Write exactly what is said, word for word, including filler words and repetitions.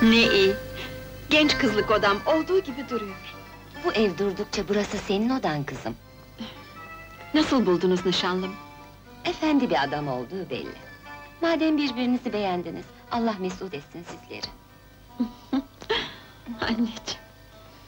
Ne iyi! Genç kızlık odam olduğu gibi duruyor. Bu ev durdukça burası senin odan kızım. Nasıl buldunuz nişanlım? Efendi bir adam olduğu belli. Madem birbirinizi beğendiniz, Allah mesut etsin sizleri. Anneciğim!